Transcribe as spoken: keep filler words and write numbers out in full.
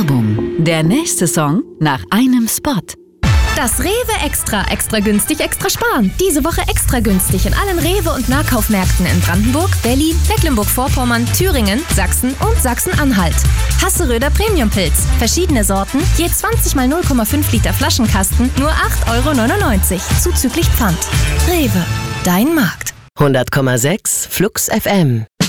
Werbung. Der nächste Song nach einem Spot. Das Rewe Extra. Extra günstig, extra sparen. Diese Woche extra günstig in allen Rewe- und Nahkaufmärkten in Brandenburg, Berlin, Mecklenburg-Vorpommern, Thüringen, Sachsen und Sachsen-Anhalt. Hasseröder Premiumpilz. Verschiedene Sorten, je zwanzig mal null Komma fünf Liter Flaschenkasten, nur acht Euro neunundneunzig, zuzüglich Pfand. Rewe, dein Markt. hundert Komma sechs Flux F M